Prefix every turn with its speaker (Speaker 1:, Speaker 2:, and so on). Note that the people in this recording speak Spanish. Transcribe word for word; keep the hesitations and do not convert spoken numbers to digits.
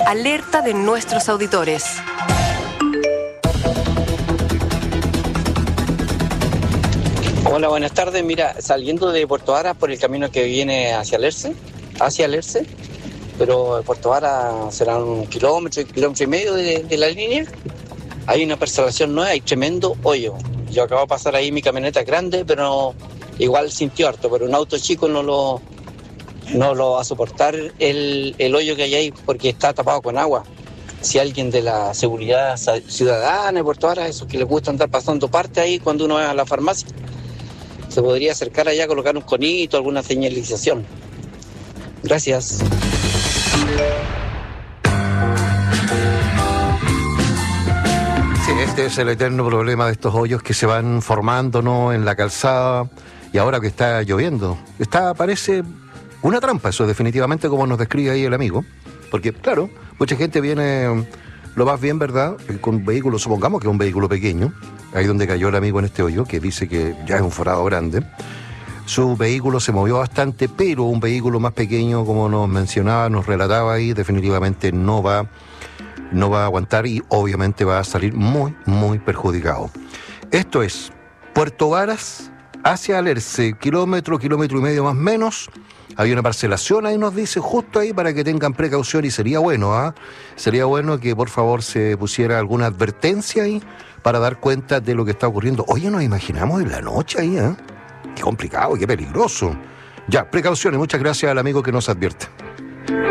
Speaker 1: Alerta de nuestros auditores.
Speaker 2: Hola, buenas tardes. Mira, saliendo de Puerto Varas por el camino que viene hacia Alerce, hacia Alerce, pero Puerto Varas será un kilómetro, kilómetro y medio de, de la línea. Hay una parcelación nueva, hay tremendo hoyo. Yo acabo de pasar ahí, mi camioneta es grande, pero igual sintió harto, pero un auto chico no lo, no lo va a soportar el, el hoyo que hay ahí porque está tapado con agua. Si alguien de la seguridad ciudadana de Puerto Varas, esos que les gusta andar pasando parte ahí cuando uno va a la farmacia, se podría acercar allá a colocar un conito, alguna señalización. Gracias.
Speaker 3: Sí, este es el eterno problema de estos hoyos que se van formando, ¿no?, en la calzada, y ahora que está lloviendo. Está, parece una trampa, eso definitivamente, como nos describe ahí el amigo. Porque, claro, mucha gente viene, lo más bien, ¿verdad?, con vehículos, supongamos que es un vehículo pequeño, ahí donde cayó el amigo en este hoyo, que dice que ya es un forado grande. Su vehículo se movió bastante, pero un vehículo más pequeño, como nos mencionaba, nos relataba ahí, definitivamente no va, no va a aguantar y obviamente va a salir muy, muy perjudicado. Esto es Puerto Varas hacia Alerce, kilómetro, kilómetro y medio más o menos. Había una parcelación ahí, nos dice, justo ahí, para que tengan precaución, y sería bueno, ¿ah? ¿eh? Sería bueno que por favor se pusiera alguna advertencia ahí para dar cuenta de lo que está ocurriendo. Oye, nos imaginamos en la noche ahí, ¿eh? Qué complicado, qué peligroso. Ya, precauciones, muchas gracias al amigo que nos advierte.